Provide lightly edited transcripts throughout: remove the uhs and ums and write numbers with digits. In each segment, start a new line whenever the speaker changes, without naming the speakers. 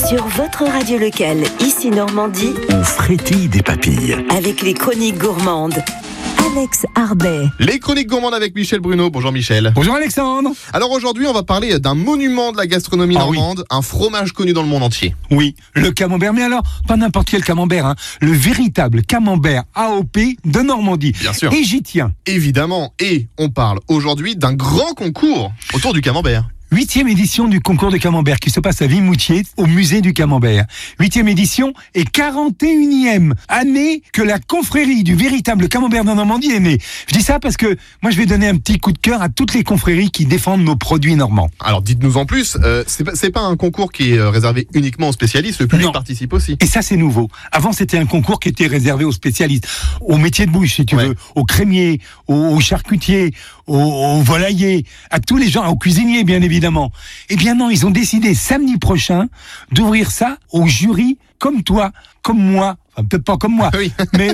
Sur votre radio locale, ici Normandie,
on frétille des papilles.
Avec les chroniques gourmandes. Alex Arbet.
Les chroniques gourmandes avec Michel Bruno. Bonjour Michel.
Bonjour Alexandre.
Alors aujourd'hui, on va parler d'un monument de la gastronomie normande, un fromage connu dans le monde entier.
Oui, le camembert. Mais alors, pas n'importe quel camembert, hein. Le véritable camembert AOP de Normandie.
Bien sûr.
Et j'y tiens.
Évidemment. Et on parle aujourd'hui d'un grand concours autour du camembert.
8e édition du concours de camembert qui se passe à Vimoutier au musée du camembert. 8e édition et 41e année que la confrérie du véritable camembert de Normandie est née. Je dis ça parce que moi je vais donner un petit coup de cœur à toutes les confréries qui défendent nos produits normands.
Alors dites-nous en plus, c'est pas un concours qui est réservé uniquement aux spécialistes, le public participe aussi.
Et ça c'est nouveau. Avant c'était un concours qui était réservé aux spécialistes, aux métiers de bouche si tu veux, aux crémiers, aux charcutiers, aux volaillers, à tous les gens, aux cuisiniers bien évidemment. Eh bien non, ils ont décidé samedi prochain d'ouvrir ça au jury comme toi, comme moi. Enfin, peut-être pas comme moi,
oui.
mais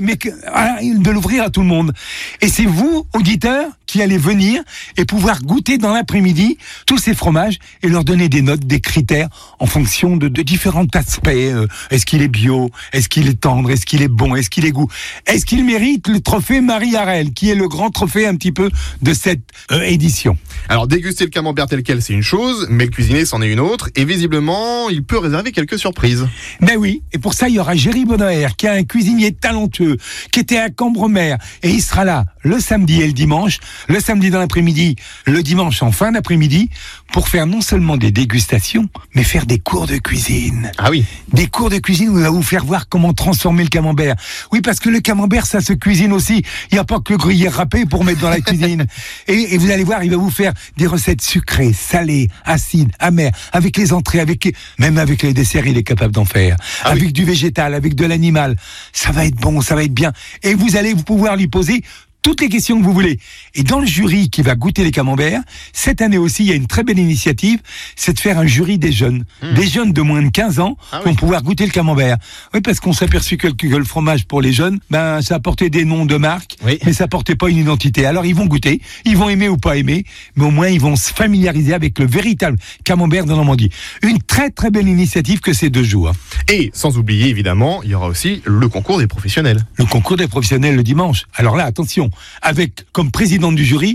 de l'ouvrir à tout le monde. Et c'est vous, auditeurs, qui allez venir et pouvoir goûter dans l'après-midi tous ces fromages et leur donner des notes, des critères en fonction de différents aspects. Est-ce qu'il est bio? Est-ce qu'il est tendre? Est-ce qu'il est bon? Est-ce qu'il est goût? Est-ce qu'il mérite le trophée Marie Harel, qui est le grand trophée un petit peu de cette édition?
Alors déguster le camembert tel quel, c'est une chose, mais le cuisiner, c'en est une autre. Et visiblement, il peut réserver quelques surprises.
Ben oui, et pour ça, il y aura Géry Bonaer, qui est un cuisinier talentueux, qui était à Cambremer, et il sera là le samedi et le dimanche, le samedi dans l'après-midi, le dimanche en fin d'après-midi, pour faire non seulement des dégustations, mais faire des cours de cuisine.
Ah oui.
Des cours de cuisine où il va vous faire voir comment transformer le camembert. Oui, parce que le camembert, ça se cuisine aussi. Il n'y a pas que le gruyère râpé pour mettre dans la cuisine. Et vous allez voir, il va vous faire des recettes sucrées, salées, acides, amères, avec les entrées, même avec les desserts, il est capable d'en faire. Avec du végétal, avec de l'animal. Ça va être bon, ça va être bien. Et vous allez pouvoir lui poser toutes les questions que vous voulez. Et dans le jury qui va goûter les camemberts, cette année aussi, il y a une très belle initiative, c'est de faire un jury des jeunes. Des jeunes de moins de 15 ans vont pouvoir goûter le camembert. Oui, parce qu'on s'est aperçu que le fromage pour les jeunes, ça portait des noms de marques, mais ça portait pas une identité. Alors ils vont goûter, ils vont aimer ou pas aimer, mais au moins ils vont se familiariser avec le véritable camembert de Normandie. Une très très belle initiative que ces 2 jours.
Et sans oublier évidemment, il y aura aussi le concours des professionnels.
Le concours des professionnels le dimanche. Alors là, attention, avec comme présidente du jury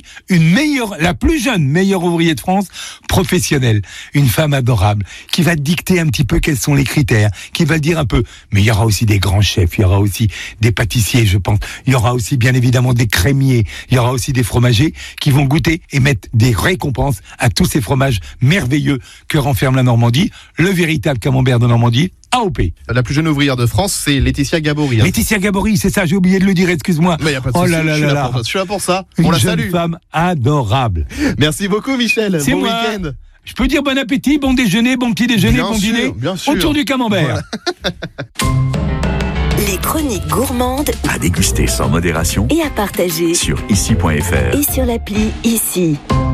la plus jeune meilleure ouvrier de France professionnelle, une femme adorable qui va dicter un petit peu quels sont les critères, qui va dire un peu. Mais il y aura aussi des grands chefs, il y aura aussi des pâtissiers, je pense, il y aura aussi bien évidemment des crémiers, il y aura aussi des fromagers qui vont goûter et mettre des récompenses à tous ces fromages merveilleux que renferme la Normandie, le véritable camembert de Normandie. AOP.
La plus jeune ouvrière de France, c'est Laetitia Gabory.
Laetitia Gabory, c'est ça, j'ai oublié de le dire, excuse-moi.
Mais y a pas de souci, je suis là pour ça. On la salue.
Une femme adorable.
Merci beaucoup Michel, bon week-end.
Je peux dire bon appétit, bon déjeuner, bon petit déjeuner, bon dîner, autour du camembert.
Les chroniques gourmandes
à déguster sans modération
et à partager
sur ici.fr
et sur l'appli Ici.